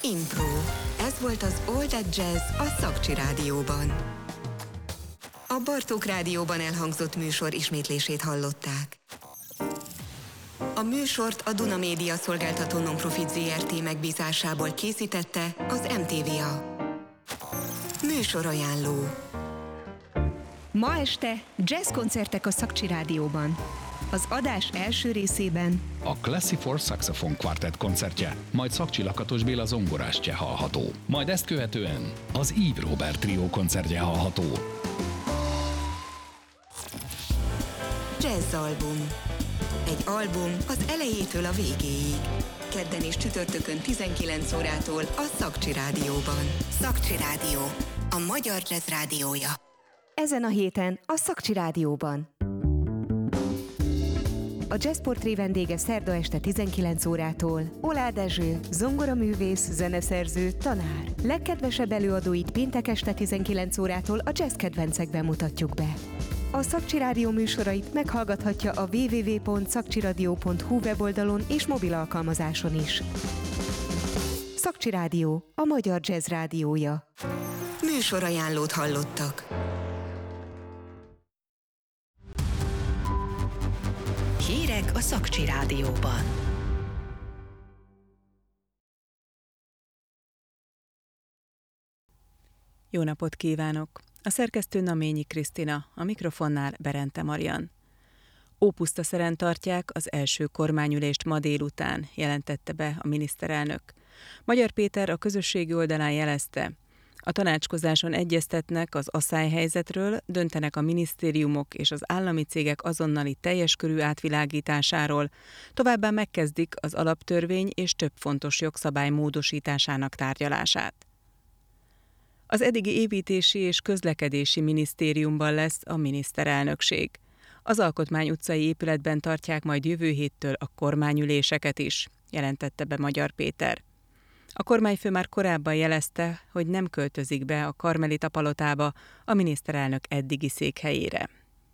Impro. Ez volt az All That Jazz a Szakcsi Rádióban. A Bartók Rádióban elhangzott műsor ismétlését hallották. A műsort a Duna Média szolgáltató non-profit Zrt. Megbízásából készítette az MTVA. Műsorajánló. Ma este jazzkoncertek a Szakcsi Rádióban. Az adás első részében a Classy for Saxophone Quartet koncertje, majd Szakcsi Lakatos Béla zongorástja hallható. Majd ezt követően az Yves Robert Trio koncertje hallható. Jazzalbum. Egy album az elejétől a végéig. Kedden és csütörtökön 19 órától a Szakcsi Rádióban. Szakcsi Rádió. A magyar jazz rádiója. ezen a héten a Szakcsi Rádióban. A Jazzportré vendége szerda este 19 órától Oláh Dezső, zongoraművész, zeneszerző, tanár. Legkedvesebb előadóit péntek este 19 órától a jazz kedvencekben mutatjuk be. A Szakcsi Rádió műsorait meghallgathatja a www.szakcsiradio.hu weboldalon és mobil alkalmazáson is. Szakcsi Rádió, a magyar jazz rádiója. Műsorajánlót hallottak. Hírek a Szakcsi Rádióban. Jó napot kívánok! A szerkesztő Naményi Krisztina, a mikrofonnál Berente Marian. Ópusztaszeren tartják az első kormányülést ma délután, jelentette be a miniszterelnök. Magyar Péter a közösségi oldalán jelezte, a tanácskozáson egyeztetnek az aszályhelyzetről, döntenek a minisztériumok és az állami cégek azonnali teljes körű átvilágításáról, továbbá megkezdik az alaptörvény és több fontos jogszabály módosításának tárgyalását. Az eddigi építési és közlekedési minisztériumban lesz a miniszterelnökség. Az Alkotmány utcai épületben tartják majd jövő héttől a kormányüléseket is, jelentette be Magyar Péter. A kormányfő már korábban jelezte, hogy nem költözik be a Karmelita palotába, a miniszterelnök eddigi székhelyére.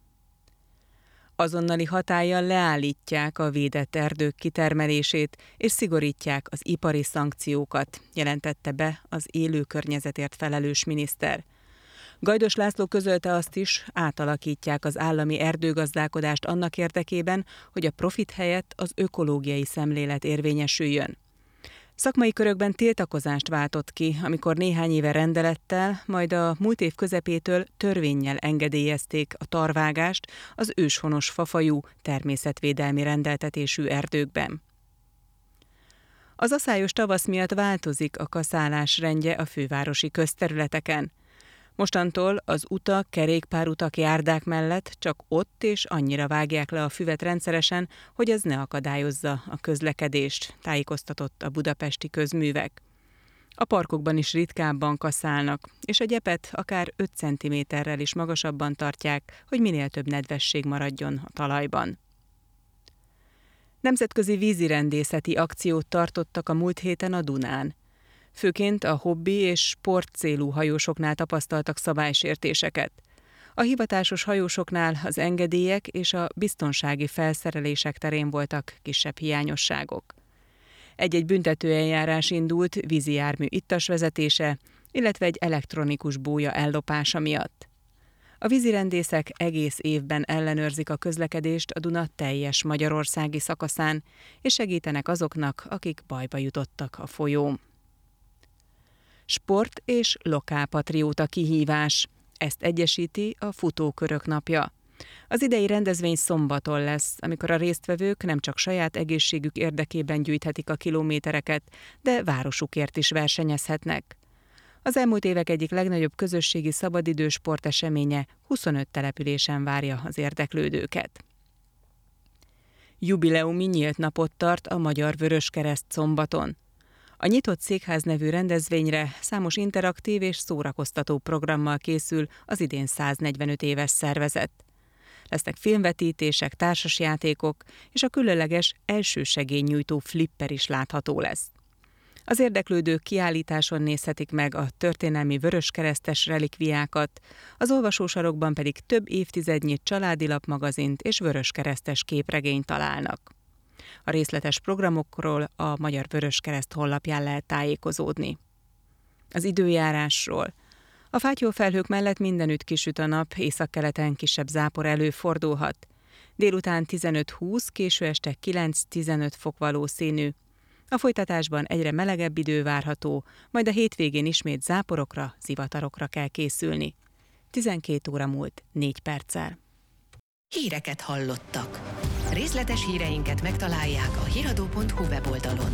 Azonnali hatállyal leállítják a védett erdők kitermelését, és szigorítják az ipari szankciókat, jelentette be az élő környezetért felelős miniszter. Gajdos László közölte azt is, átalakítják az állami erdőgazdálkodást annak érdekében, hogy a profit helyett az ökológiai szemlélet érvényesüljön. Szakmai körökben tiltakozást váltott ki, amikor néhány éve rendelettel, majd a múlt év közepétől törvénnyel engedélyezték a tarvágást az őshonos fafajú, természetvédelmi rendeltetésű erdőkben. Az aszályos tavasz miatt változik a kaszálás rendje a fővárosi közterületeken. Mostantól az utak, kerékpárutak, járdák mellett csak ott és annyira vágják le a füvet rendszeresen, hogy ez ne akadályozza a közlekedést, tájékoztatott a Budapesti Közművek. A parkokban is ritkábban kaszálnak, és a gyepet akár 5 cm-rel is magasabban tartják, hogy minél több nedvesség maradjon a talajban. Nemzetközi vízirendészeti akciót tartottak a múlt héten a Dunán. Főként a hobbi és sportcélú hajósoknál tapasztaltak szabálysértéseket. A hivatásos hajósoknál az engedélyek és a biztonsági felszerelések terén voltak kisebb hiányosságok. Egy-egy büntetőeljárás indult vízi jármű ittas vezetése, illetve egy elektronikus bója ellopása miatt. A vízirendészek egész évben ellenőrzik a közlekedést a Duna teljes magyarországi szakaszán, és segítenek azoknak, akik bajba jutottak a folyón. Sport és lokálpatrióta kihívás. Ezt egyesíti a Futókörök napja. Az idei rendezvény szombaton lesz, amikor a résztvevők nem csak saját egészségük érdekében gyűjthetik a kilométereket, de városukért is versenyezhetnek. Az elmúlt évek egyik legnagyobb közösségi szabadidős sporteseménye 25 településen várja az érdeklődőket. Jubileumi nyílt napot tart a Magyar Vöröskereszt szombaton. A Nyitott Székház nevű rendezvényre számos interaktív és szórakoztató programmal készül az idén 145 éves szervezet. Lesznek filmvetítések, társasjátékok, és a különleges elsősegélynyújtó flipper is látható lesz. Az érdeklődők kiállításon nézhetik meg a történelmi vöröskeresztes relikviákat, az olvasósarokban pedig több évtizednyi családi lapmagazint és vöröskeresztes képregényt találnak. A részletes programokról a Magyar Vöröskereszt honlapján lehet tájékozódni. Az időjárásról. A fátyolfelhők mellett mindenütt kisüt a nap, északkeleten kisebb zápor előfordulhat. Délután 15-20, késő este 9-15 fok valószínű. A folytatásban egyre melegebb idő várható, majd a hétvégén ismét záporokra, zivatarokra kell készülni. 12 óra múlt 4 perccel. Híreket hallottak. Részletes híreinket megtalálják a hiradó.hu weboldalon.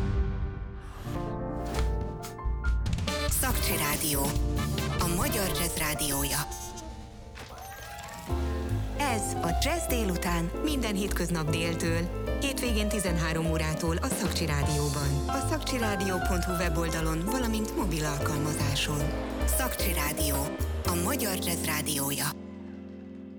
Szakcsi Rádió. A magyar jazz rádiója. Ez a Jazz délután minden hétköznap déltől, hétvégén 13 órától a Szakcsi Rádióban. A szakcsiradio.hu weboldalon, valamint mobil alkalmazáson. Szakcsi Rádió. A magyar jazz rádiója.